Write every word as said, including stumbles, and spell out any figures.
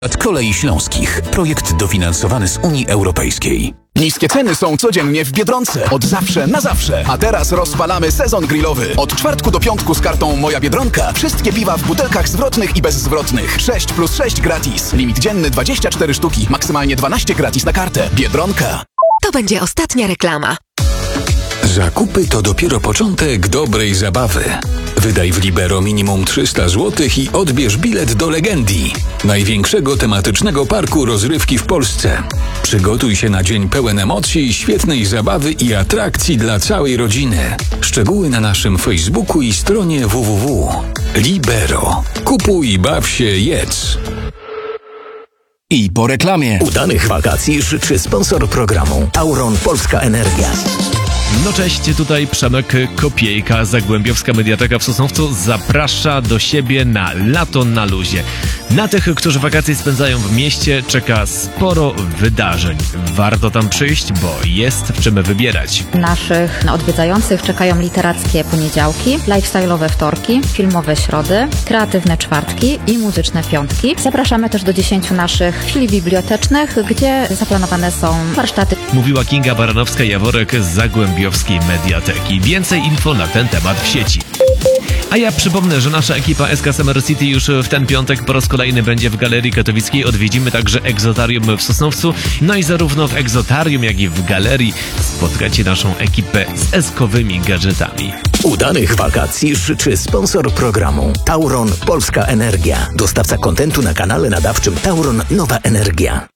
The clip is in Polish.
Kolei Śląskich. Projekt dofinansowany z Unii Europejskiej. Niskie ceny są codziennie w Biedronce. Od zawsze na zawsze. A teraz rozpalamy sezon grillowy. Od czwartku do piątku z kartą Moja Biedronka. Wszystkie piwa w butelkach zwrotnych i bezzwrotnych. sześć plus sześć gratis. Limit dzienny dwadzieścia cztery sztuki. Maksymalnie dwanaście gratis na kartę. Biedronka. To będzie ostatnia reklama. Zakupy to dopiero początek dobrej zabawy. Wydaj w Libero minimum trzysta złotych i odbierz bilet do Legendii, największego tematycznego parku rozrywki w Polsce. Przygotuj się na dzień pełen emocji, świetnej zabawy i atrakcji dla całej rodziny. Szczegóły na naszym Facebooku i stronie w w w. Libero. Kupuj, baw się, jedz. I po reklamie. Udanych wakacji życzy sponsor programu Tauron Polska Energia. No cześć, tutaj Przemek Kopiejka, Zagłębiowska Mediateka w Sosnowcu zaprasza do siebie na lato na luzie. Na tych, którzy wakacje spędzają w mieście, czeka sporo wydarzeń. Warto tam przyjść, bo jest w czym wybierać. Naszych odwiedzających czekają literackie poniedziałki, lifestyle'owe wtorki, filmowe środy, kreatywne czwartki i muzyczne piątki. Zapraszamy też do dziesięciu naszych chwili bibliotecznych, gdzie zaplanowane są warsztaty. Mówiła Kinga Baranowska-Jaworek z Zagłębiowskiej Mediateki. Więcej info na ten temat w sieci. A ja przypomnę, że nasza ekipa S K Summer City już w ten piątek po raz kolejny będzie w Galerii Katowickiej. Odwiedzimy także Egzotarium w Sosnowcu. No i zarówno w Egzotarium, jak i w Galerii spotkacie naszą ekipę z eskowymi gadżetami. Udanych wakacji życzy sponsor programu Tauron Polska Energia. Dostawca kontentu na kanale nadawczym Tauron Nowa Energia.